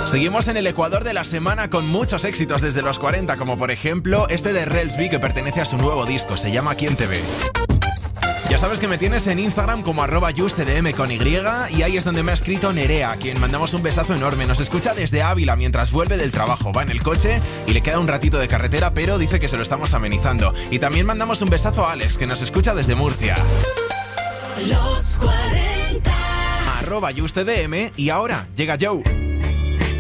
Seguimos en el Ecuador de la semana con muchos éxitos desde los 40, como por ejemplo este de Relsby que pertenece a su nuevo disco, se llama ¿Quién te ve? Ya sabes que me tienes en Instagram como @justdm con Y, y ahí es donde me ha escrito Nerea, a quien mandamos un besazo enorme. Nos escucha desde Ávila mientras vuelve del trabajo, va en el coche y le queda un ratito de carretera, pero dice que se lo estamos amenizando. Y también mandamos un besazo a Alex, que nos escucha desde Murcia. Los 40 @justdm, y ahora llega Joe.